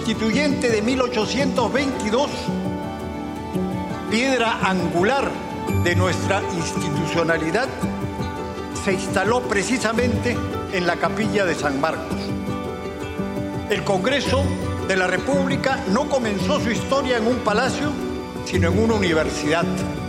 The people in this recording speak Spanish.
constituyente de 1822, piedra angular de nuestra institucionalidad, se instaló precisamente en la Capilla de San Marcos. El Congreso de la República no comenzó su historia en un palacio, sino en una universidad.